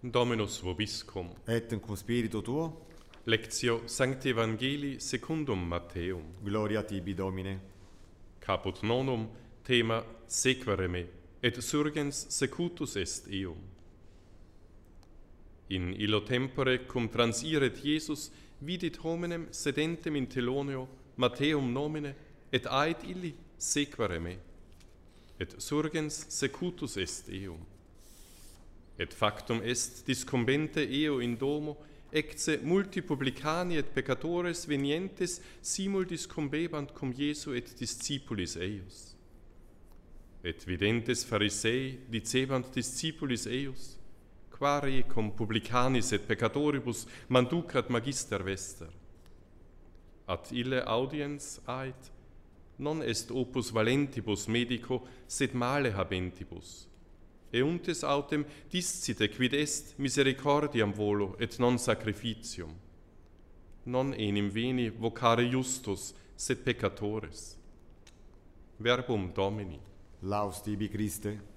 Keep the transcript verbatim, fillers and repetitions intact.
Dominus vobiscum. Et in cum spiritu tuo, Lectio Sancti Evangelii secundum Matteum. gloria tibi Domine. Caput nonum, thema sequere me, et surgens secutus est eum. In illo tempore cum transiret Iesus vidit hominem sedentem in teloneo Matteum nomine, et ait illi sequere me, et surgens secutus est eum. Et factum est discumbente eo in domo, ecce multi publicani et peccatores venientes simul discumbebant cum Iesu et discipulis eius. Et videntes Pharisei dicebant discipulis eius, quare cum publicanis et peccatoribus manducat magister vester. At ille audiens ait, non est opus valentibus medico, sed male habentibus. Euntes autem discite quid est misericordiam volo et non sacrificium. Non enim veni vocare justus, sed peccatores. Verbum Domini. Laus tibi Christe.